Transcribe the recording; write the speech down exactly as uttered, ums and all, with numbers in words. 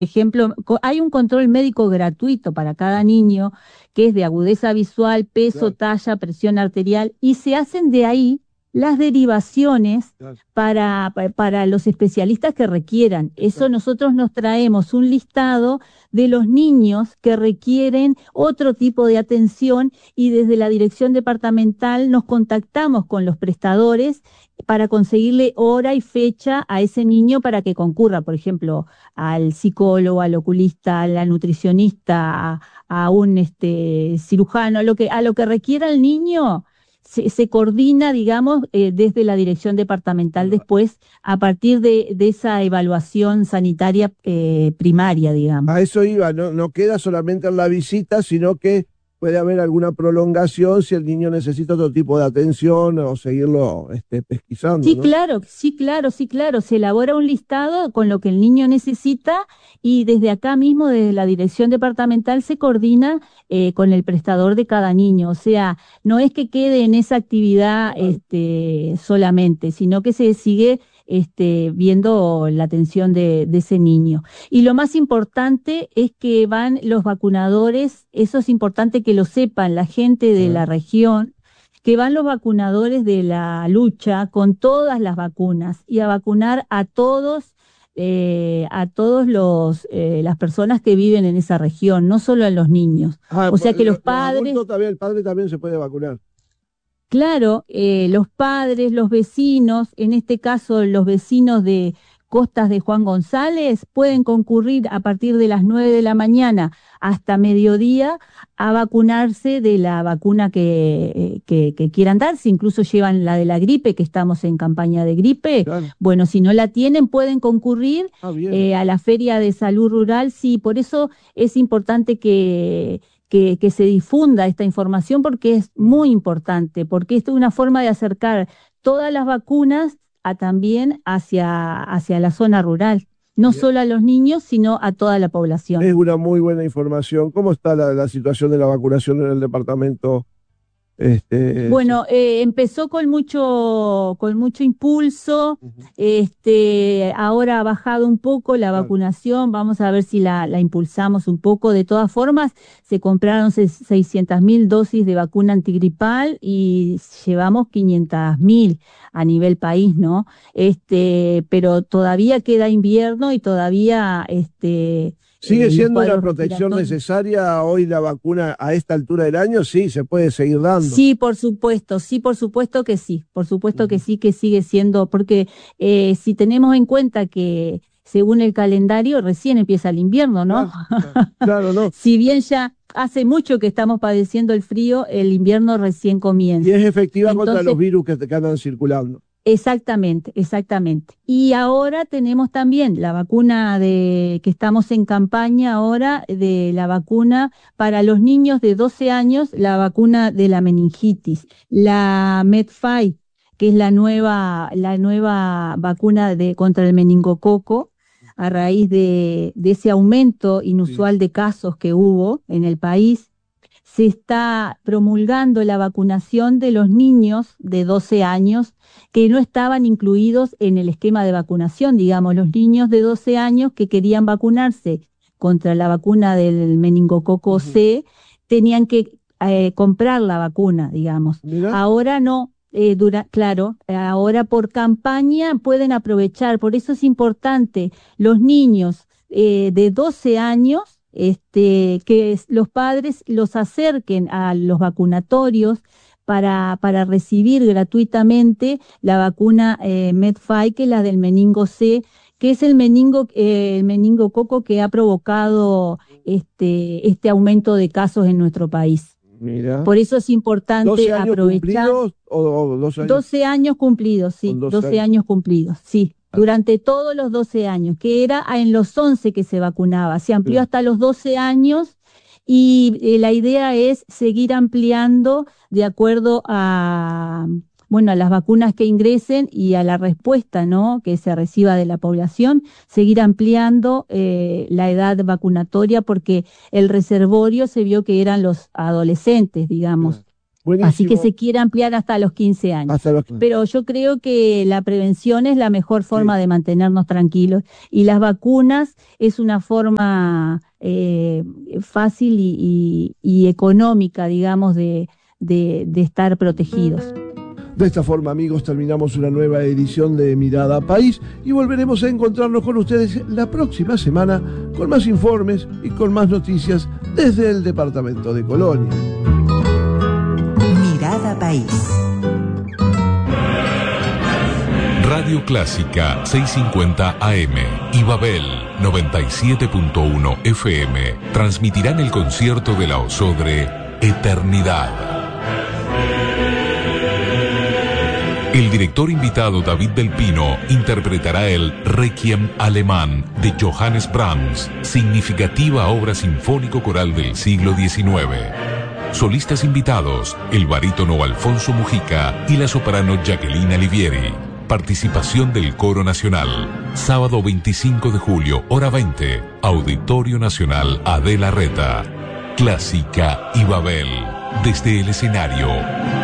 ejemplo, co- hay un control médico gratuito para cada niño, que es de agudeza visual, peso, Claro, talla, presión arterial, y se hacen de ahí las derivaciones claro, para, pa- para los especialistas que requieran. Eso exacto. nosotros nos traemos un listado de los niños que requieren otro tipo de atención y desde la dirección departamental nos contactamos con los prestadores para conseguirle hora y fecha a ese niño para que concurra, por ejemplo, al psicólogo, al oculista, a la nutricionista, a, a un este, cirujano, a lo que, a lo que requiera el niño, se, se coordina, digamos, eh, desde la dirección departamental Bueno, después, a partir de, de esa evaluación sanitaria eh, primaria, digamos. a eso iba, no, no queda solamente en la visita, sino que puede haber alguna prolongación si el niño necesita otro tipo de atención o seguirlo este, pesquisando, Sí, ¿no? claro, sí, claro, sí, claro. Se elabora un listado con lo que el niño necesita y desde acá mismo, desde la dirección departamental, se coordina eh, con el prestador de cada niño. O sea, no es que quede en esa actividad Claro. este, solamente, sino que se sigue este, viendo la atención de, de ese niño. Y lo más importante es que van los vacunadores, eso es importante que lo sepan la gente de Ah, la región, que van los vacunadores de la lucha con todas las vacunas y a vacunar a todos, eh, a todos los eh, las personas que viven en esa región, no solo a los niños. Ah, O pues, sea que lo- los los padres, adultos también, el padre también se puede vacunar. claro, eh, los padres, los vecinos, en este caso los vecinos de Costas de Juan González, pueden concurrir a partir de las nueve de la mañana hasta mediodía a vacunarse de la vacuna que, eh, que, que quieran darse. Incluso llevan la de la gripe, que estamos en campaña de gripe. Claro. Bueno, si no la tienen, pueden concurrir Ah, bien. eh, a la Feria de Salud Rural. Sí, por eso es importante que que, que se difunda esta información porque es Mm. muy importante, porque esto es una forma de acercar todas las vacunas a también hacia, hacia la zona rural, no Bien. solo a los niños, sino a toda la población. Es una muy buena información. ¿Cómo está la, la situación de la vacunación en el departamento? Este, sí. Bueno, eh, empezó con mucho, con mucho impulso, Ujú. este, ahora ha bajado un poco la Claro. vacunación, vamos a ver si la, la impulsamos un poco. De todas formas, se compraron seiscientas mil dosis de vacuna antigripal y llevamos quinientas mil a nivel país, ¿no? Este, pero todavía queda invierno y todavía, este, ¿Sigue eh, los siendo una cuadros protección respiratorios. necesaria hoy la vacuna a esta altura del año? Sí, se puede seguir dando. Sí, por supuesto, sí, por supuesto que sí, por supuesto que Ujú. sí, que sigue siendo, porque eh, si tenemos en cuenta que según el calendario recién empieza el invierno, ¿no? Claro, claro, claro, no. Si bien ya hace mucho que estamos padeciendo el frío, el invierno recién Y comienza. es efectiva contra los Entonces, virus que, que andan circulando. exactamente, exactamente. Y ahora tenemos también la vacuna de que estamos en campaña ahora de la vacuna para los niños de doce años, la vacuna de la meningitis, la Medfai, que es la nueva la nueva vacuna de contra el meningococo a raíz de, de ese aumento Sí. inusual de casos que hubo en el país. Se está promulgando la vacunación de los niños de doce años que no estaban incluidos en el esquema de vacunación, digamos, los niños de doce años que querían vacunarse contra la vacuna del meningococo Ujú. C, tenían que eh, comprar la vacuna, digamos. Mira, Ahora no. Eh, dura, claro, eh, ahora por campaña pueden aprovechar, por eso es importante los niños eh, de doce años, este, que es- los padres los acerquen a los vacunatorios para, para recibir gratuitamente la vacuna eh, Medfai, que es la del meningo C, que es el meningo, eh, el meningococo que ha provocado este, este aumento de casos en nuestro país. mira. Por eso es doce importante años aprovechar cumplidos o, o doce años doce años cumplidos, con sí, doce doce años. años cumplidos, sí, Ah, durante todos los doce años, que era a- en los once que se vacunaba, se amplió claro. hasta los doce años y eh, la idea es seguir ampliando de acuerdo a, bueno, a las vacunas que ingresen y a la respuesta, ¿no?, que se reciba de la población, seguir ampliando eh, la edad vacunatoria porque el reservorio se vio que eran los adolescentes, digamos. Claro. Buenísimo. Así que se quiere ampliar hasta los quince años. Hasta los... Pero yo creo que la prevención es la mejor forma Sí. de mantenernos tranquilos. Y las vacunas es una forma eh, fácil y, y, y económica, digamos, de, de, de estar protegidos. De esta forma, amigos, terminamos una nueva edición de Mirada País y volveremos a encontrarnos con ustedes la próxima semana con más informes y con más noticias desde el departamento de Colonia. Mirada País. Radio Clásica seiscientos cincuenta A M y Babel noventa y siete punto uno F M transmitirán el concierto de la Osodre Eternidad. El director invitado David del Pino interpretará el Requiem alemán de Johannes Brahms, significativa obra sinfónico-coral del siglo diecinueve. Solistas invitados, el barítono Alfonso Mujica y la soprano Jacqueline Alivieri. Participación del Coro Nacional. Sábado veinticinco de julio, hora veinte, Auditorio Nacional Adela Reta. Clásica y Babel, desde el escenario.